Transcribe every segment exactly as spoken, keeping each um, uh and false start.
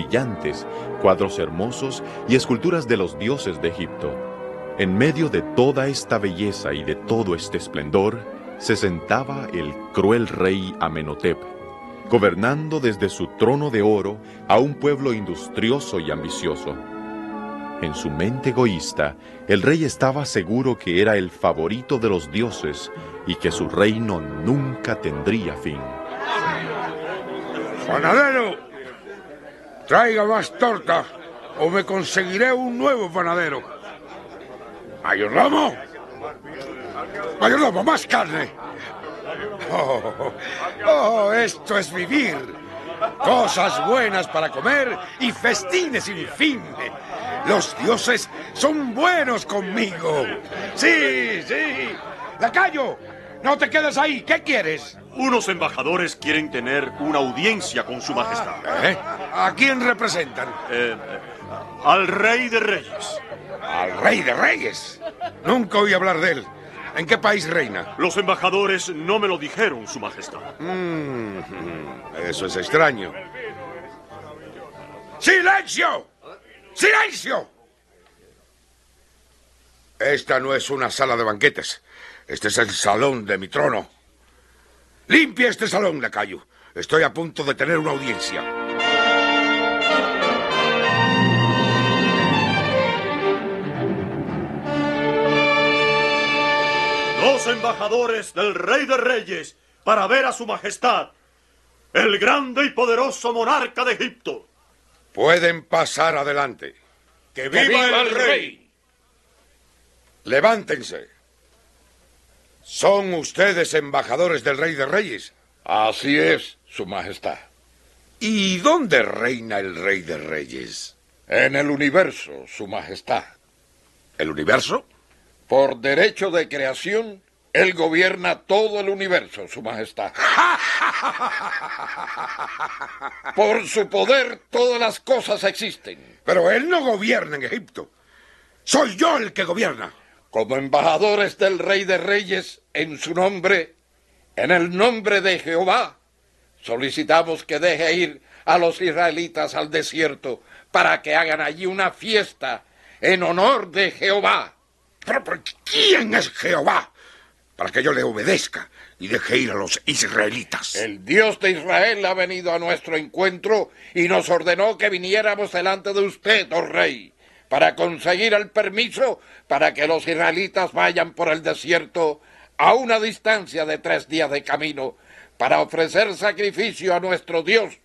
brillantes, cuadros hermosos y esculturas de los dioses de Egipto. En medio de toda esta belleza y de todo este esplendor, se sentaba el cruel rey Amenhotep, gobernando desde su trono de oro a un pueblo industrioso y ambicioso. En su mente egoísta, el rey estaba seguro que era el favorito de los dioses y que su reino nunca tendría fin. ¡Panadero! Traiga más torta o me conseguiré un nuevo panadero. ¡Mayordomo! ¡Mayordomo, más carne! Oh, oh, esto es vivir. Cosas buenas para comer y festines sin fin. Los dioses son buenos conmigo. Sí, sí. Lacayo, no te quedes ahí. ¿Qué quieres? Unos embajadores quieren tener una audiencia con su majestad. ¿Eh? ¿A quién representan? Eh, eh, al rey de reyes. ¿Al rey de reyes? Nunca oí hablar de él. ¿En qué país reina? Los embajadores no me lo dijeron, su majestad. Mm, eso es extraño. ¡Silencio! ¡Silencio! Esta no es una sala de banquetes. Este es el salón de mi trono. Limpia este salón, lacayo. Estoy a punto de tener una audiencia. Los embajadores del rey de reyes para ver a su majestad, el grande y poderoso monarca de Egipto. Pueden pasar adelante. ¡Que viva, ¡Que viva el, el rey! Levántense. ¿Son ustedes embajadores del rey de reyes? Así es, su majestad. ¿Y dónde reina el rey de reyes? En el universo, su majestad. ¿El universo? Por derecho de creación, él gobierna todo el universo, su majestad. Por su poder, todas las cosas existen. Pero él no gobierna en Egipto. Soy yo el que gobierna. Como embajadores del Rey de Reyes, en su nombre, en el nombre de Jehová, solicitamos que deje ir a los israelitas al desierto para que hagan allí una fiesta en honor de Jehová. ¿Pero, pero quién es Jehová? Para que yo le obedezca y deje ir a los israelitas. El Dios de Israel ha venido a nuestro encuentro y nos ordenó que viniéramos delante de usted, oh rey, para conseguir el permiso para que los israelitas vayan por el desierto a una distancia de tres días de camino para ofrecer sacrificio a nuestro Dios.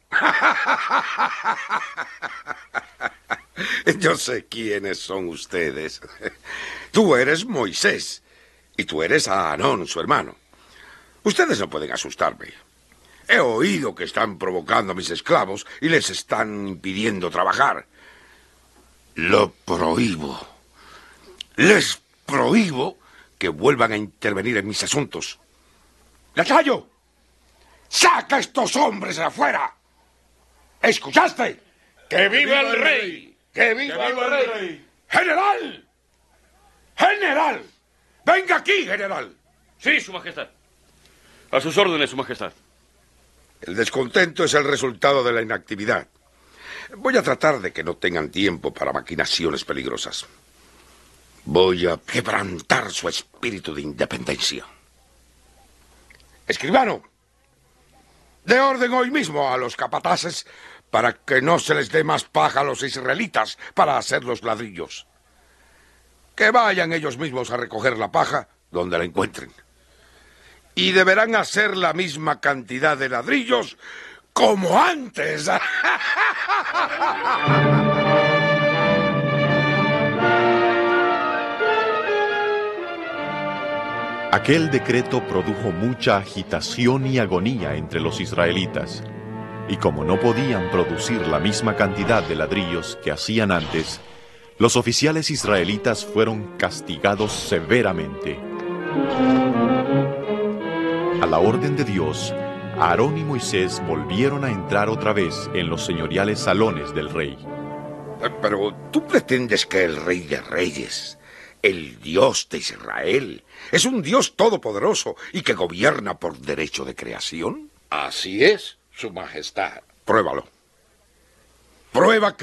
Yo sé quiénes son ustedes. Tú eres Moisés y tú eres Aarón, su hermano. Ustedes no pueden asustarme. He oído que están provocando a mis esclavos y les están impidiendo trabajar. Lo prohíbo. Les prohíbo que vuelvan a intervenir en mis asuntos. ¡Lacayo! ¡Saca a estos hombres de afuera! ¿Escuchaste? ¡Que viva el rey! ¡Que viva el rey! ¡General! ¡General! ¡Venga aquí, general! Sí, su majestad. A sus órdenes, su majestad. El descontento es el resultado de la inactividad. Voy a tratar de que no tengan tiempo para maquinaciones peligrosas. Voy a quebrantar su espíritu de independencia. Escribano, dé orden hoy mismo a los capataces para que no se les dé más paja a los israelitas para hacer los ladrillos. Que vayan ellos mismos a recoger la paja donde la encuentren. Y deberán hacer la misma cantidad de ladrillos como antes. Aquel decreto produjo mucha agitación y agonía entre los israelitas, y como no podían producir la misma cantidad de ladrillos que hacían antes, los oficiales israelitas fueron castigados severamente. A la orden de Dios, Aarón y Moisés volvieron a entrar otra vez en los señoriales salones del rey. Pero tú pretendes que el Rey de Reyes, el Dios de Israel, es un Dios todopoderoso y que gobierna por derecho de creación. Así es, su majestad. Pruébalo. Prueba